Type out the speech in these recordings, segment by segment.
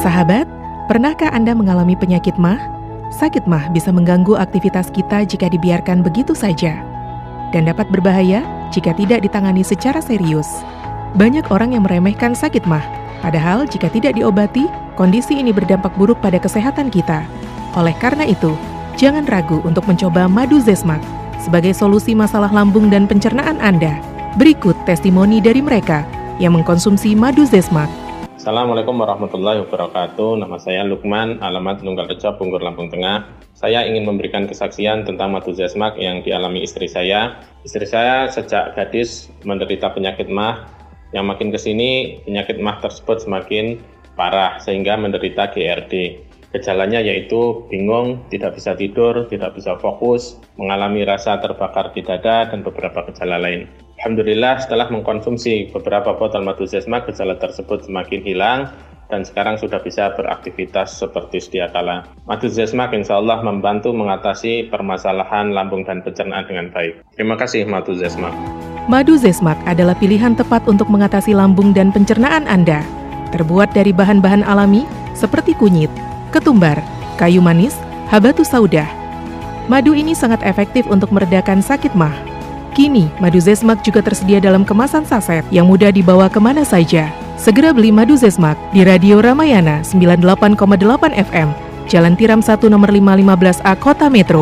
Sahabat, pernahkah Anda mengalami penyakit MAH? Sakit MAH bisa mengganggu aktivitas kita jika dibiarkan begitu saja, dan dapat berbahaya jika tidak ditangani secara serius. Banyak orang yang meremehkan sakit MAH, padahal jika tidak diobati, kondisi ini berdampak buruk pada kesehatan kita. Oleh karena itu, jangan ragu untuk mencoba madu Zesmax sebagai solusi masalah lambung dan pencernaan Anda. Berikut testimoni dari mereka yang mengkonsumsi madu Zesmax. Assalamualaikum warahmatullahi wabarakatuh. Nama saya Lukman, alamat Nunggalrejo, Bunggur, Lampung Tengah. Saya ingin memberikan kesaksian tentang madu Zesmax yang dialami istri saya. Istri saya sejak gadis menderita penyakit MAH, yang makin kesini penyakit MAH tersebut semakin parah sehingga menderita GERD. Gejalanya yaitu bingung, tidak bisa tidur, tidak bisa fokus, mengalami rasa terbakar di dada, dan beberapa gejala lain. Alhamdulillah, setelah mengkonsumsi beberapa botol madu Zesmax, gejala tersebut semakin hilang dan sekarang sudah bisa beraktivitas seperti sedia kala. Madu Zesmax insya Allah membantu mengatasi permasalahan lambung dan pencernaan dengan baik. Terima kasih madu Zesmax. Madu Zesmax adalah pilihan tepat untuk mengatasi lambung dan pencernaan Anda. Terbuat dari bahan-bahan alami seperti kunyit, ketumbar, kayu manis, habatus sauda. Madu ini sangat efektif untuk meredakan sakit MAH. Kini, madu Zesmax juga tersedia dalam kemasan saset yang mudah dibawa kemana saja. Segera beli madu Zesmax di Radio Ramayana 98,8 FM, Jalan Tiram 1 nomor 515A, Kota Metro.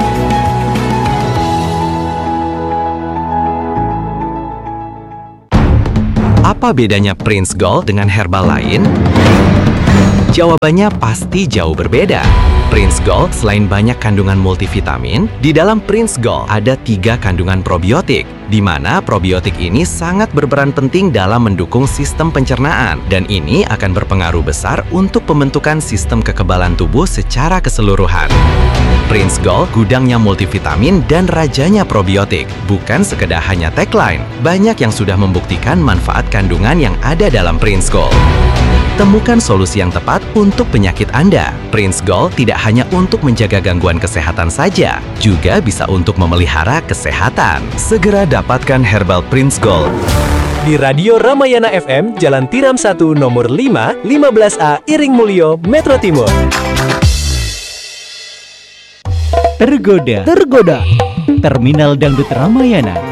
Apa bedanya Prince Gold dengan herbal lain? Jawabannya pasti jauh berbeda. Prince Gold selain banyak kandungan multivitamin, di dalam Prince Gold ada 3 kandungan probiotik, di mana probiotik ini sangat berperan penting dalam mendukung sistem pencernaan, dan ini akan berpengaruh besar untuk pembentukan sistem kekebalan tubuh secara keseluruhan. Prince Gold gudangnya multivitamin dan rajanya probiotik, bukan sekedar hanya tagline. Banyak yang sudah membuktikan manfaat kandungan yang ada dalam Prince Gold. Temukan solusi yang tepat untuk penyakit Anda. Prince Gold tidak hanya untuk menjaga gangguan kesehatan saja, juga bisa untuk memelihara kesehatan. Segera dapatkan herbal Prince Gold di Radio Ramayana FM, Jalan Tiram 1 nomor 5, 15A, Iring Mulyo, Metro Timur. Tergoda. Terminal Dangdut Ramayana